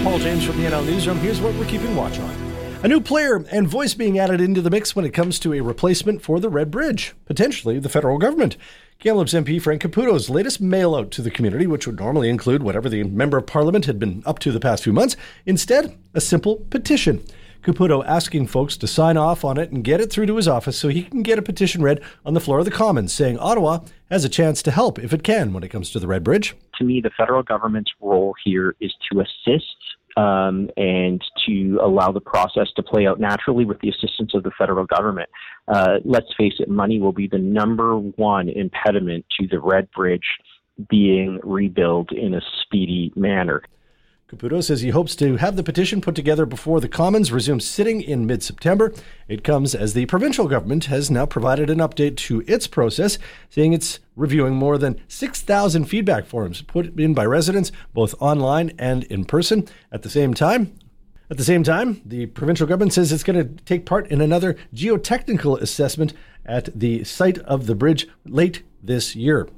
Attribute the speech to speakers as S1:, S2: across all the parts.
S1: Paul James from the NL Newsroom. Here's what we're keeping watch on. A new player and voice being added into the mix when it comes to a replacement for the Red Bridge, potentially the federal government. Kamloops MP Frank Caputo's latest mail-out to the community, which would normally include whatever the Member of Parliament had been up to the past few months, instead, a simple petition. Caputo asking folks to sign off on it and get it through to his office so he can get a petition read on the floor of the Commons, saying Ottawa has a chance to help if it can when it comes to the Red Bridge.
S2: To me, the federal government's role here is to assist and to allow the process to play out naturally with the assistance of the federal government. Let's face it, money will be the number one impediment to the Red Bridge being rebuilt in a speedy manner.
S1: Caputo says he hopes to have the petition put together before the Commons resumes sitting in mid-September. It comes as the provincial government has now provided an update to its process, saying it's reviewing more than 6,000 feedback forms put in by residents, both online and in person. At the same time, the provincial government says it's going to take part in another geotechnical assessment at the site of the bridge late this year.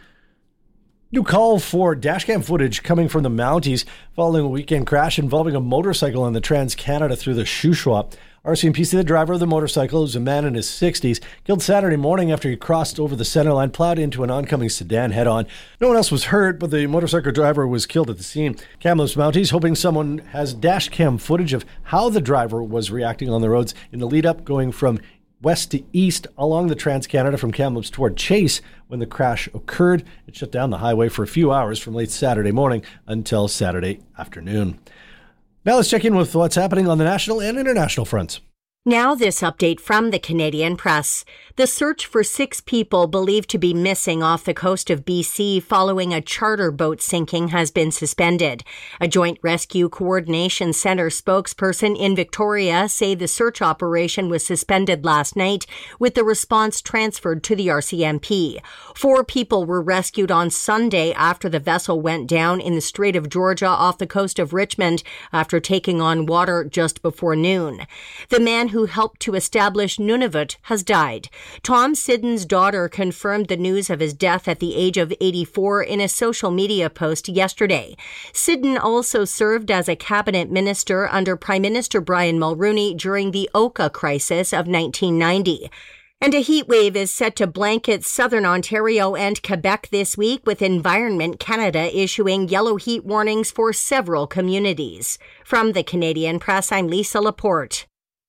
S1: New call for dashcam footage coming from the Mounties following a weekend crash involving a motorcycle on the Trans-Canada through the Shuswap. RCMP said the driver of the motorcycle, who's a man in his 60s, killed Saturday morning after he crossed over the center line, plowed into an oncoming sedan head-on. No one else was hurt, but the motorcycle driver was killed at the scene. Kamloops Mounties hoping someone has dashcam footage of how the driver was reacting on the roads in the lead-up going from west to east along the Trans-Canada from Kamloops toward Chase when the crash occurred. It shut down the highway for a few hours from late Saturday morning until Saturday afternoon. Now let's check in with what's happening on the national and international fronts.
S3: Now this update from the Canadian Press. The search for 6 people believed to be missing off the coast of BC following a charter boat sinking has been suspended. A Joint Rescue Coordination Centre spokesperson in Victoria say the search operation was suspended last night with the response transferred to the RCMP. 4 people were rescued on Sunday after the vessel went down in the Strait of Georgia off the coast of Richmond after taking on water just before noon. The man who helped to establish Nunavut has died. Tom Siddon's daughter confirmed the news of his death at the age of 84 in a social media post yesterday. Siddon also served as a cabinet minister under Prime Minister Brian Mulroney during the Oka crisis of 1990. And a heat wave is set to blanket southern Ontario and Quebec this week, with Environment Canada issuing yellow heat warnings for several communities. From the Canadian Press, I'm Lisa Laporte.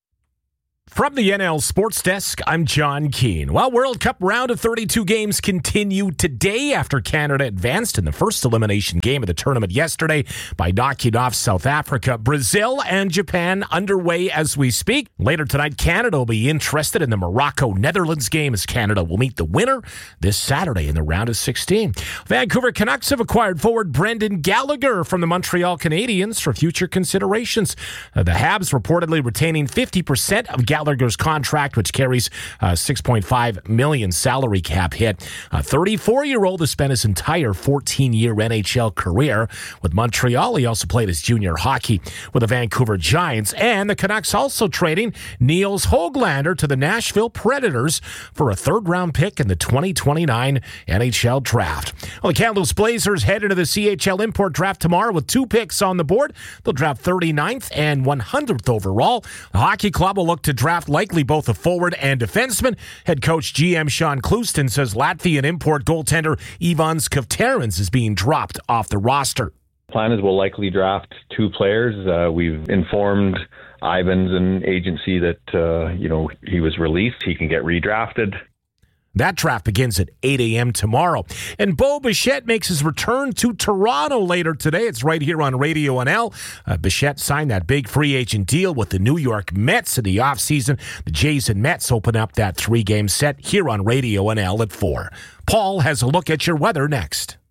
S4: From the NL Sports Desk, I'm John Keane. Well, World Cup round of 32 games continued today after Canada advanced in the first elimination game of the tournament yesterday by knocking off South Africa. Brazil and Japan underway as we speak. Later tonight, Canada will be interested in the Morocco-Netherlands game as Canada will meet the winner this Saturday in the round of 16. Vancouver Canucks have acquired forward Brendan Gallagher from the Montreal Canadiens for future considerations. The Habs reportedly retaining 50% of Gallagher's contract, which carries a $6.5 million salary cap hit. A 34-year-old has spent his entire 14-year NHL career with Montreal. He also played his junior hockey with the Vancouver Giants. And the Canucks also trading Niels Höglander to the Nashville Predators for a third-round pick in the 2029 NHL Draft. Well, the Kamloops Blazers head into the CHL import draft tomorrow with 2 picks on the board. They'll draft 39th and 100th overall. The hockey club will look to draft likely both a forward and defenseman. Head coach GM Sean Clouston says Latvian import goaltender Ivans Kavterins is being dropped off the roster.
S5: Plan is we'll likely draft 2 players. We've informed Ivans and agency that he was released. He can get redrafted.
S4: That draft begins at 8 a.m. tomorrow. And Bo Bichette makes his return to Toronto later today. It's right here on Radio NL. Bichette signed that big free agent deal with the New York Mets in the offseason. The Jays and Mets open up that 3-game set here on Radio NL at 4. Paul has a look at your weather next.